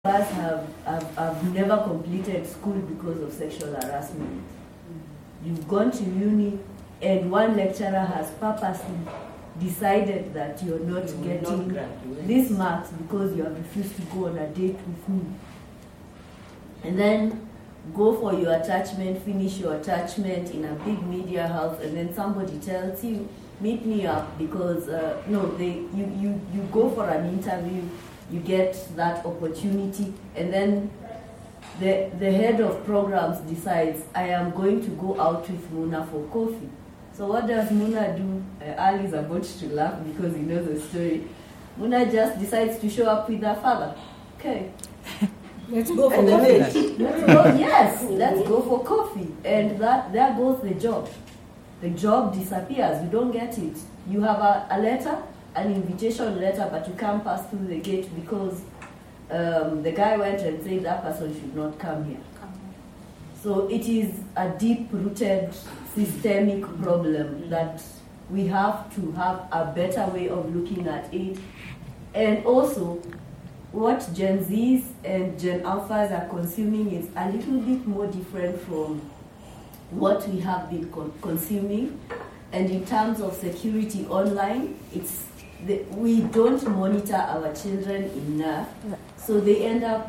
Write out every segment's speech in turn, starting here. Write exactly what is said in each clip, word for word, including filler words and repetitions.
us have, have, have never completed school because of sexual harassment. You've gone to uni and one lecturer has purposely decided that you're not you getting not these marks because you have refused to go on a date with me. And then go for your attachment, finish your attachment in a big media house, and then somebody tells you, meet me up because, uh, no, they you, you, you go for an interview, you get that opportunity, and then the, the head of programs decides, I am going to go out with Muna for coffee. So what does Muna do? Uh, Ali is about to laugh because he knows the story. Muna just decides to show up with her father. Okay. Let's go for And coffee. Let's go, yes, let's go for coffee. And that there goes the job. The job disappears. You don't get it. You have a, a letter, an invitation letter, but you can't pass through the gate because um, the guy went and said that person should not come here. So it is a deep-rooted systemic problem that we have to have a better way of looking at it. And also, what Gen Zs and Gen Alphas are consuming is a little bit more different from what we have been con- consuming. And in terms of security online, it's the, we don't monitor our children enough, so they end up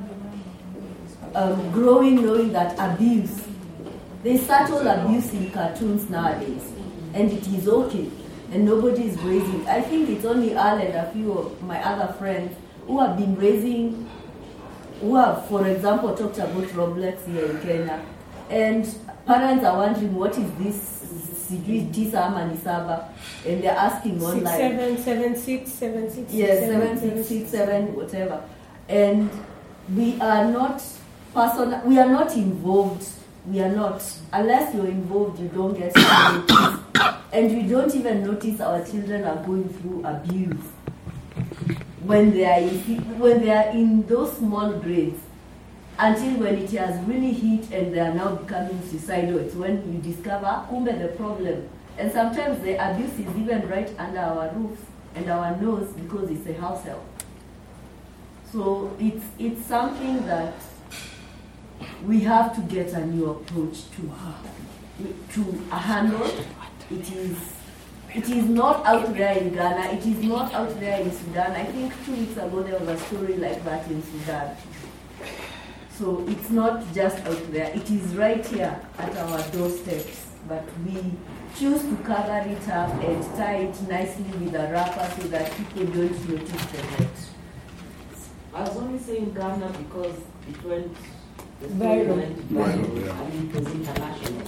um, growing knowing that abuse. There's subtle abuse in cartoons nowadays, and it is okay, and nobody is raising. I think it's only Al and a few of my other friends who have been raising, who have, for example, talked about Roblox here in Kenya, and parents are wondering what is this Sijui Tisa ama Nisaba, and they're asking online. Six, seven, seven, six, seven, six, yes, seven, seven, six, six, seven, whatever. And we are not personal. We are not involved. We are not. Unless you're involved, you don't get to notice. And we don't even notice our children are going through abuse when they are in, when they are in those small grades. Until when it has really hit and they are now becoming suicidal, it's when you discover kumbe the problem. And sometimes the abuse is even right under our roof and our nose because it's a house help. So it's it's something that we have to get a new approach to to handle. It is it is not out there in Ghana. It is not out there in Sudan. I think two weeks ago there was a story like that in Sudan. So it's not just out there, it is right here at our doorsteps, but we choose to cover it up and tie it nicely with a wrapper so that people don't notice the hurt. I was only saying Ghana because it went, the story Viral. went viral, Yeah. and it was international.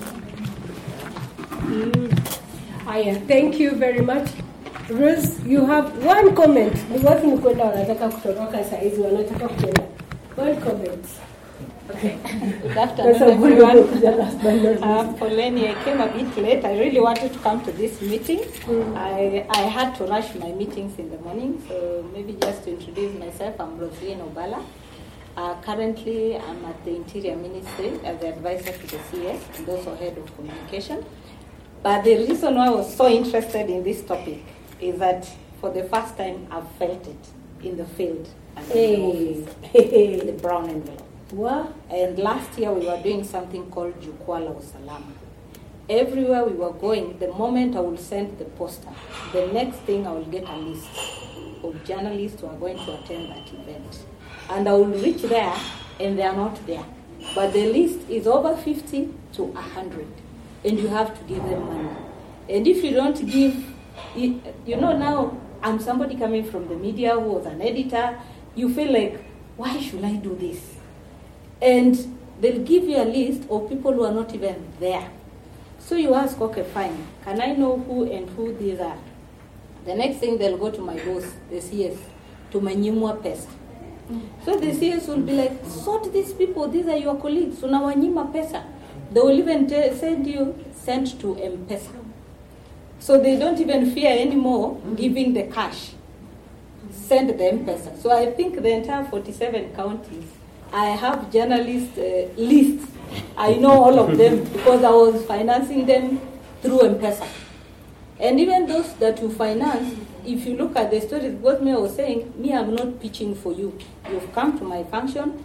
Mm. Aya, thank you very much. Rose, you have one comment. Ni watu mkwenda wanataka kutoroka saa hizi wanataka kwenda. One comment. Okay. Good afternoon, everyone. Uh, Poleni, I came a bit late. I really wanted to come to this meeting. Mm. I I had to rush my meetings in the morning, so maybe just to introduce myself, I'm Rosaline Obala. Uh, currently, I'm at the Interior Ministry as the advisor to the C S and also head of communication. But the reason why I was so interested in this topic is that for the first time, I've felt it in the field and in the office, the brown envelope. What? And last year we were doing something called Jukwaa la Usalama. Everywhere we were going, the moment I will send the poster, the next thing I will get a list of journalists who are going to attend that event. And I will reach there and they are not there. But the list is over fifty to one hundred. And you have to give them money. And if you don't give, you, you know now, I'm somebody coming from the media who was an editor, you feel like, why should I do this? And they'll give you a list of people who are not even there. So you ask, okay, fine, can I know who and who these are? The next thing they'll go to my boss, the C S, to Manyimwa Pesa. So the C S will be like, sort these people, these are your colleagues, so now Manyima Pesa. They will even t- send you, sent to M-Pesa. So they don't even fear anymore giving the cash. Send the M-Pesa. So I think the entire forty-seven counties, I have journalist uh, lists. I know all of them because I was financing them through M-Pesa. And even those that you finance, if you look at the stories, what Mayor was saying, me, I'm not pitching for you. You've come to my function,